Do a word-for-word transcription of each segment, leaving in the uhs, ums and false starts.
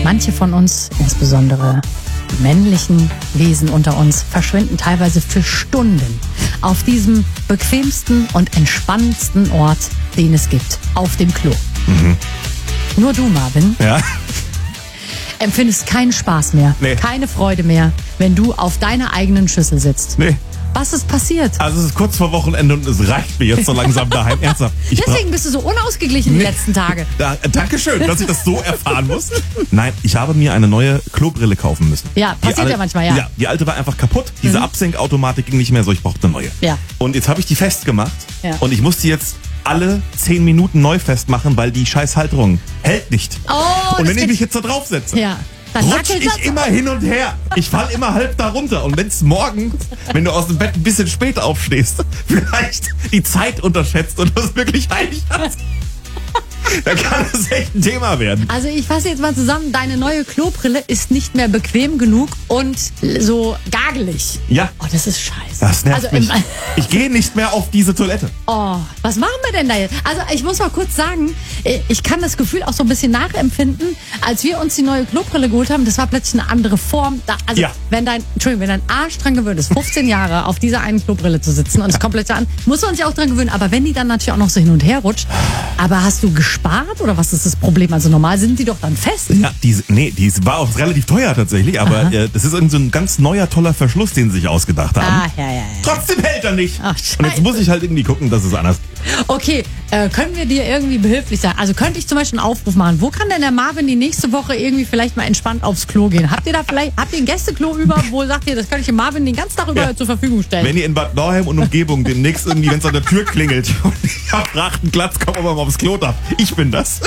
manche von uns, insbesondere die männlichen Wesen unter uns, verschwinden teilweise für Stunden auf diesem bequemsten und entspannendsten Ort, den es gibt, auf dem Klo. Mhm. Nur du, Marvin, Ja. empfindest keinen Spaß mehr, Nee. keine Freude mehr, wenn du auf deiner eigenen Schüssel sitzt. Nee. Was ist passiert? Also es ist kurz vor Wochenende und es reicht mir jetzt so langsam daheim. Ernsthaft. Ich bra- Deswegen bist du so unausgeglichen die Nee. letzten Tage. Da, Dankeschön, dass ich das so erfahren muss. Nein, ich habe mir eine neue Klobrille kaufen müssen. Ja, Die passiert alle- ja manchmal, ja. Ja, die alte war einfach kaputt. Diese Mhm. Absenkautomatik ging nicht mehr so, ich brauchte eine neue. Ja. Und jetzt habe ich die festgemacht Ja. und ich muss die jetzt alle zehn Minuten neu festmachen, weil die scheiß Halterung hält nicht. Oh, und das wenn ich geht- mich jetzt da drauf setze, Ja. Dann rutsch wackelt das. ich immer hin und her. Ich fall immer halb da runter. Und wenn es morgens, wenn du aus dem Bett ein bisschen später aufstehst, vielleicht die Zeit unterschätzt und das wirklich heilig hast, dann kann es echt ein Thema werden. Also ich fasse jetzt mal zusammen, deine neue Klobrille ist nicht mehr bequem genug und so gagelig. Ja. Oh, das ist scheiße. Das nervt also, mich. im- Ich gehe nicht mehr auf diese Toilette. Oh, was machen wir denn da jetzt? Also ich muss mal kurz sagen, ich kann das Gefühl auch so ein bisschen nachempfinden, als wir uns die neue Klobrille geholt haben, das war plötzlich eine andere Form. Da, also Ja. wenn dein, Entschuldigung, wenn dein Arsch dran gewöhnt ist, fünfzehn Jahre auf dieser einen Klobrille zu sitzen und es kommt plötzlich an, muss man sich auch dran gewöhnen. Aber wenn die dann natürlich auch noch so hin und her rutscht, aber hast du gespart oder was ist das Problem? Also normal sind die doch dann fest. Ja, die, nee, die war auch relativ teuer tatsächlich, aber äh, das ist irgend so ein ganz neuer, toller Verschluss, den sie sich ausgedacht haben. Ah, ja, ja, ja. Trotzdem hält er nicht. Ach, Und jetzt scheiße. muss ich halt irgendwie gucken, dass es anders geht. Okay, äh, können wir dir irgendwie behilflich sein? Also könnte ich zum Beispiel einen Aufruf machen. Wo kann denn der Marvin die nächste Woche irgendwie vielleicht mal entspannt aufs Klo gehen? Habt ihr da vielleicht, habt ihr ein Gästeklo über, wo sagt ihr, das kann ich dem Marvin den ganzen Tag über Ja. zur Verfügung stellen? Wenn ihr in Bad Nauheim und Umgebung demnächst irgendwie, wenn es an der Tür klingelt und ich hab achten Platz, komm aber mal aufs Klo darf. Ich bin das.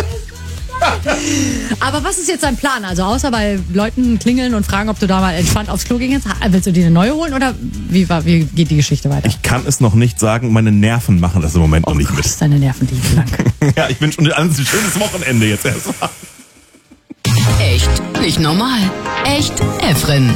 Aber was ist jetzt dein Plan? Also außer bei Leuten klingeln und fragen, ob du da mal entspannt aufs Klo gehen kannst, ha- willst du dir eine neue holen oder wie, war, wie geht die Geschichte weiter? Ich kann es noch nicht sagen, meine Nerven machen das im Moment noch oh nicht Gott, mit. ist deine Nerven die lang. Ja, ich wünsche uns ein schönes Wochenende jetzt erstmal. Echt nicht normal. Echt Efren.